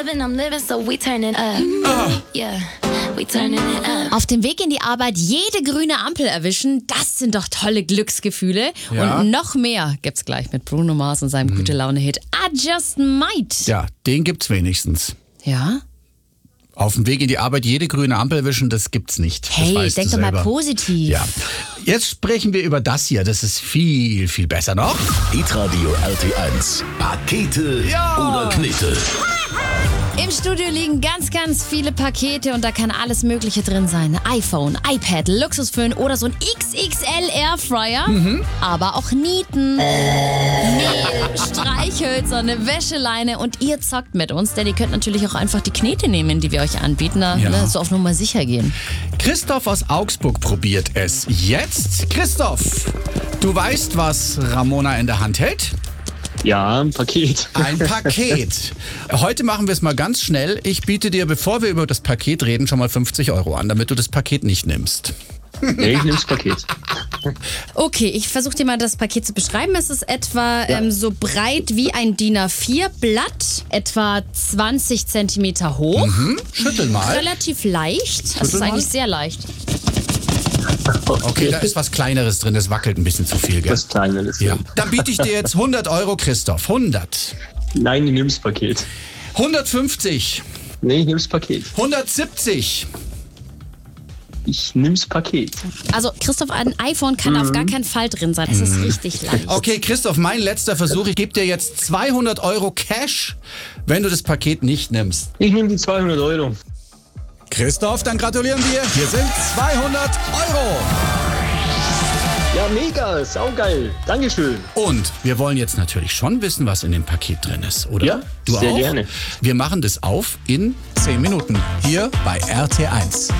loving, I'm living, so we turning up. Yeah, we turning it up. Auf dem Weg in die Arbeit jede grüne Ampel erwischen, das sind doch tolle Glücksgefühle. Ja. Und noch mehr gibt's gleich mit Bruno Mars und seinem Gute-Laune-Hit I Just Might. Ja, den gibt's wenigstens. Ja? Auf dem Weg in die Arbeit jede grüne Ampel erwischen, das gibt's nicht. Das Hey, weißt denk du doch mal selber. positiv. Ja. Jetzt sprechen wir über das hier. Das ist viel, viel besser noch. Hitradio RT1. Pakete oder Knete. Im Studio liegen ganz, ganz viele Pakete und da kann alles Mögliche drin sein. iPhone, iPad, Luxusföhn oder so ein XXL Airfryer. Aber auch Nieten, Mehl, Streichhölzer, eine Wäscheleine und ihr zockt mit uns, denn ihr könnt natürlich auch einfach die Knete nehmen, die wir euch anbieten, da so auf Nummer sicher gehen. Christoph aus Augsburg probiert es jetzt. Christoph, du weißt, was Ramona in der Hand hält? Ja, ein Paket. Ein Paket. Heute machen wir es mal ganz schnell. Ich biete dir, bevor wir über das Paket reden, schon mal 50 € an, damit du das Paket nicht nimmst. Nee, ich nehme das Paket. Okay, ich versuche dir mal das Paket zu beschreiben. Es ist etwa so breit wie ein DIN A4-Blatt, etwa 20 Zentimeter hoch. Schüttel mal. Relativ leicht. Es ist mal. eigentlich sehr leicht. Okay, da ist was Kleineres drin. Das wackelt ein bisschen zu viel, gell? Das Kleine ist Ja. Dann biete ich dir jetzt 100 €, Christoph. 100. Nein, ich nehme das Paket. 150. Nee, ich nehme das Paket. 170. Ich nehme das Paket. Also Christoph, ein iPhone kann auf gar keinen Fall drin sein. Es ist richtig leicht. Okay, Christoph, mein letzter Versuch. Ich gebe dir jetzt 200 € Cash, wenn du das Paket nicht nimmst. Ich nehme die 200 €. Christoph, dann gratulieren wir. Hier sind 200 €. Ja, mega, saugeil. Dankeschön. Und wir wollen jetzt natürlich schon wissen, was in dem Paket drin ist, oder? Ja, du sehr auch? gerne. Wir machen das auf in 10 Minuten. Hier bei RT1.